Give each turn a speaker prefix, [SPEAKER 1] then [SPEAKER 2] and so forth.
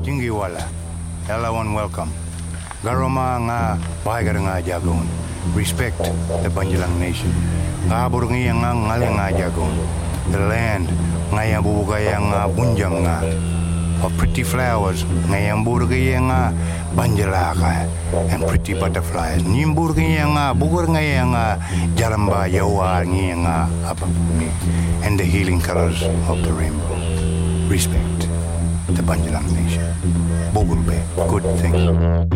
[SPEAKER 1] Jingiwala, everyone welcome. Garoma nga bahagar nga jagon. Respect the Banjalang nation. Kabur nga nga ngaling nga jagon. The land nga yang bubugay nga bunjang nga. Of pretty flowers nga yang burgay nga banjalaka and pretty butterflies. Nimburgay nga bugur nga yang jaramba yawa nga apapumi and the healing colors of the rainbow. Respect the Banjalang nation. Bogulbe, good thing.